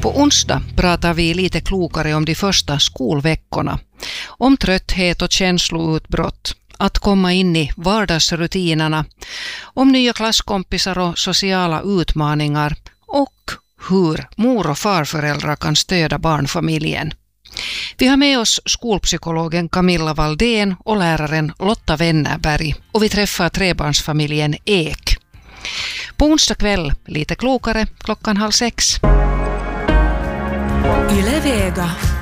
På onsdag pratar vi lite klokare om de första skolveckorna. Om trötthet och känsloutbrott. Att komma in i vardagsrutinerna. Om nya klasskompisar och sociala utmaningar. Och hur mor- och farföräldrar kan stödja barnfamiljen. Vi har med oss skolpsykologen Camilla Valdén och läraren Lotta Wennerberg. Och vi träffar trebarnsfamiljen Ek. På onsdag kväll, lite klokare, 5:30. Yle Vega.